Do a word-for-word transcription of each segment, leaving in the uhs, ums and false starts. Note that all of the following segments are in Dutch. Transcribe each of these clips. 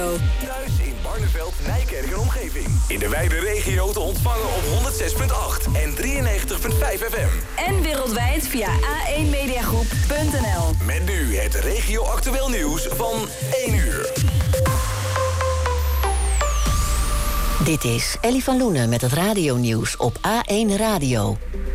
Radio. Thuis in Barneveld, Nijkerk en omgeving. In de wijde regio te ontvangen op honderd zes komma acht en drieënnegentig komma vijf F M. En wereldwijd via a één mediagroep punt n l. Met nu het regio-actueel nieuws van één uur. Dit is Ellie van Loenen met het radionieuws op A één Radio.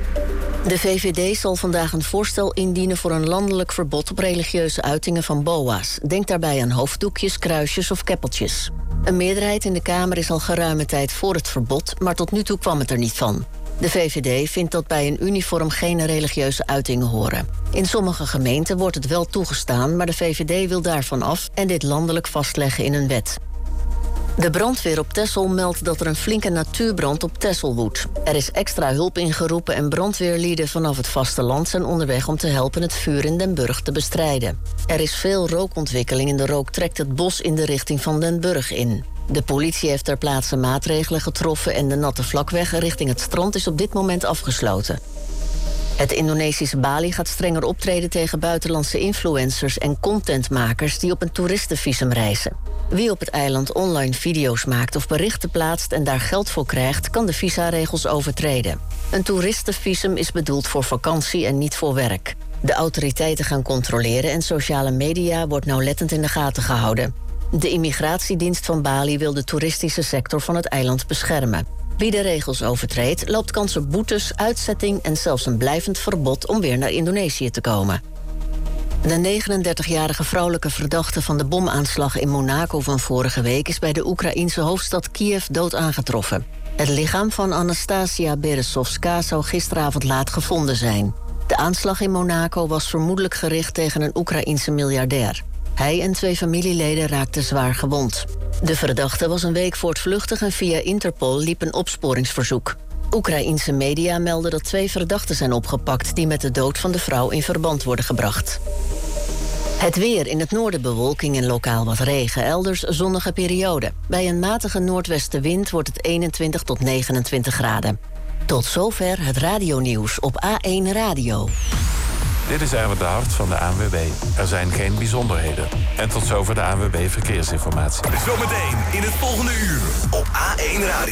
De V V D zal vandaag een voorstel indienen voor een landelijk verbod op religieuze uitingen van B O A's. Denk daarbij aan hoofddoekjes, kruisjes of keppeltjes. Een meerderheid in de Kamer is al geruime tijd voor het verbod, maar tot nu toe kwam het er niet van. De V V D vindt dat bij een uniform geen religieuze uitingen horen. In sommige gemeenten wordt het wel toegestaan, maar de V V D wil daarvan af en dit landelijk vastleggen in een wet. De brandweer op Texel meldt dat er een flinke natuurbrand op Texel woedt. Er is extra hulp ingeroepen en brandweerlieden vanaf het vasteland zijn onderweg om te helpen het vuur in Den Burg te bestrijden. Er is veel rookontwikkeling en de rook trekt het bos in de richting van Den Burg in. De politie heeft ter plaatse maatregelen getroffen en de natte vlakweg richting het strand is op dit moment afgesloten. Het Indonesische Bali gaat strenger optreden tegen buitenlandse influencers en contentmakers die op een toeristenvisum reizen. Wie op het eiland online video's maakt of berichten plaatst en daar geld voor krijgt, kan de visaregels overtreden. Een toeristenvisum is bedoeld voor vakantie en niet voor werk. De autoriteiten gaan controleren en sociale media wordt nauwlettend in de gaten gehouden. De immigratiedienst van Bali wil de toeristische sector van het eiland beschermen. Wie de regels overtreedt, loopt kans op boetes, uitzetting en zelfs een blijvend verbod om weer naar Indonesië te komen. De negenendertigjarige vrouwelijke verdachte van de bomaanslag in Monaco van vorige week is bij de Oekraïense hoofdstad Kiev dood aangetroffen. Het lichaam van Anastasia Beresovska zou gisteravond laat gevonden zijn. De aanslag in Monaco was vermoedelijk gericht tegen een Oekraïense miljardair. Hij en twee familieleden raakten zwaar gewond. De verdachte was een week voortvluchtig en via Interpol liep een opsporingsverzoek. Oekraïense media melden dat twee verdachten zijn opgepakt die met de dood van de vrouw in verband worden gebracht. Het weer: in het noorden bewolking en lokaal wat regen, elders zonnige periode. Bij een matige noordwestenwind wordt het eenentwintig tot negenentwintig graden. Tot zover het radionieuws op A één Radio. Dit is Erwin de Hart van de A N W B. Er zijn geen bijzonderheden. En tot zover de A N W B Verkeersinformatie. Zometeen in het volgende uur op A één Radio.